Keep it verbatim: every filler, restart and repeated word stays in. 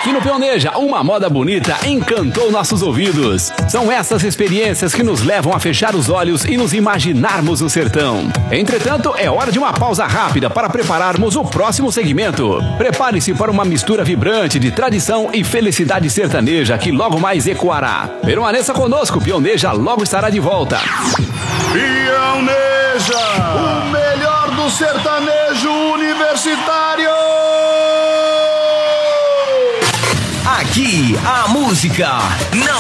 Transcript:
Aqui no Pioneja, uma moda bonita encantou nossos ouvidos. São essas experiências que nos levam a fechar os olhos e nos imaginarmos no sertão. Entretanto, é hora de uma pausa rápida para prepararmos o próximo segmento. Prepare-se para uma mistura vibrante de tradição e felicidade sertaneja que logo mais ecoará. Permaneça conosco, Pioneja logo estará de volta. Pioneja, o melhor do sertanejo universitário. Aqui a música não